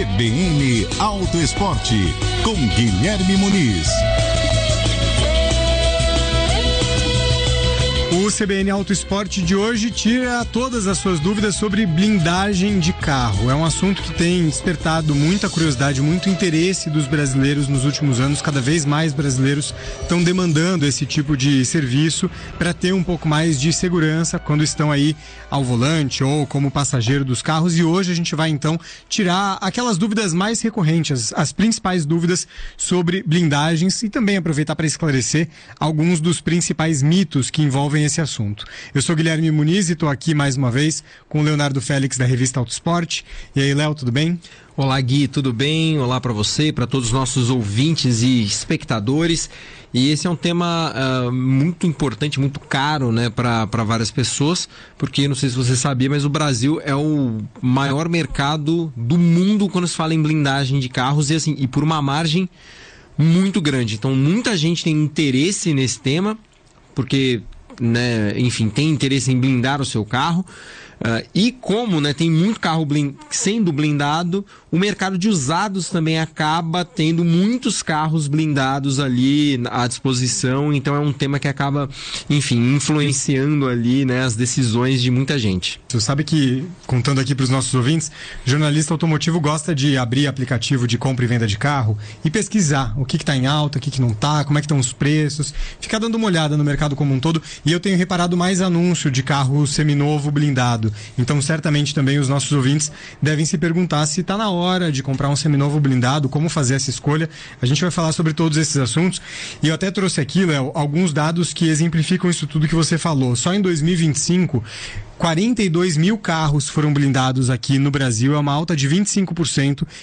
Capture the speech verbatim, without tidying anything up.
C B N Auto Esporte, com Guilherme Muniz. O C B N Auto Esporte de hoje tira todas as suas dúvidas sobre blindagem de carro. É um assunto que tem despertado muita curiosidade, muito interesse dos brasileiros nos últimos anos. Cada vez mais brasileiros estão demandando esse tipo de serviço para ter um pouco mais de segurança quando estão aí ao volante ou como passageiro dos carros. E hoje a gente vai então tirar aquelas dúvidas mais recorrentes, as principais dúvidas sobre blindagens, e também aproveitar para esclarecer alguns dos principais mitos que envolvem esse assunto. Eu sou Guilherme Muniz e estou aqui mais uma vez com o Leonardo Félix da revista Auto Esporte. E aí, Léo, tudo bem? Olá, Gui, tudo bem? Olá para você, para todos os nossos ouvintes e espectadores. E esse é um tema uh, muito importante, muito caro, né, para várias pessoas, porque não sei se você sabia, mas o Brasil é o maior mercado do mundo quando se fala em blindagem de carros, e assim, e por uma margem muito grande. Então muita gente tem interesse nesse tema, porque, né, enfim, tem interesse em blindar o seu carro. Uh, e como, né, tem muito carro blind... sendo blindado, o mercado de usados também acaba tendo muitos carros blindados ali à disposição. Então é um tema que acaba, enfim, influenciando ali, né, as decisões de muita gente. Você sabe que, contando aqui para os nossos ouvintes, jornalista automotivo gosta de abrir aplicativo de compra e venda de carro e pesquisar o que está em alta, o que, que não está, como é que estão os preços, ficar dando uma olhada no mercado como um todo. E eu tenho reparado mais anúncio de carro seminovo blindado. Então certamente também os nossos ouvintes devem se perguntar se está na hora de comprar um seminovo blindado, como fazer essa escolha. A gente vai falar sobre todos esses assuntos, e eu até trouxe aqui, Léo, alguns dados que exemplificam isso tudo que você falou. Só em dois mil e vinte e cinco, quarenta e dois mil carros foram blindados aqui no Brasil, é uma alta de vinte e cinco por cento